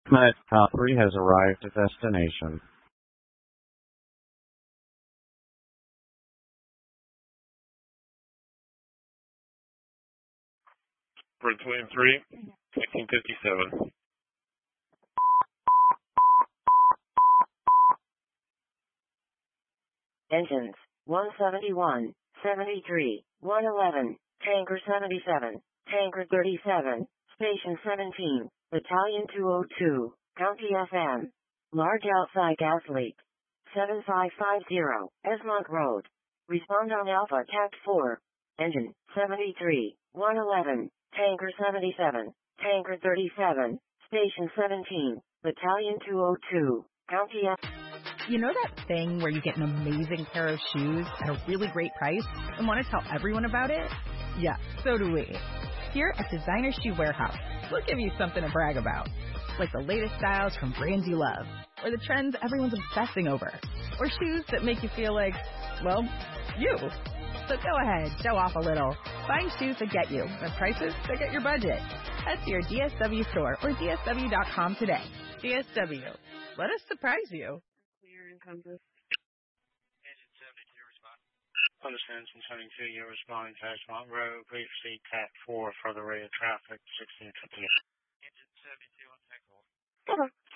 Met Capri has arrived at destination. Bridge William 3, 1857. Engines, 171, 73, 111, Tanker 77, Tanker 37, Station 17, Battalion 202, County FM. Large outside gas leak. 7550, Esmont Road. Respond on Alpha Cat 4. Engine, 73, 111, Tanker 77, Tanker 37, Station 17, Battalion 202, County FM. You know that thing where you get an amazing pair of shoes at a really great price and want to tell everyone about it? Yeah, so do we. Here at Designer Shoe Warehouse, we'll give you something to brag about, like the latest styles from brands you love, or the trends everyone's obsessing over, or shoes that make you feel like, well, you. So go ahead, show off a little. Find shoes that get you at prices that get your budget. Head to your DSW store or DSW.com today. DSW, let us surprise you. Clear and compass. Engine 72, respond. Understand, 72, you're responding to Edgemont Road. Please proceed Cat 4, further rate of traffic, 1658. Engine 72 on takeoff. Okay.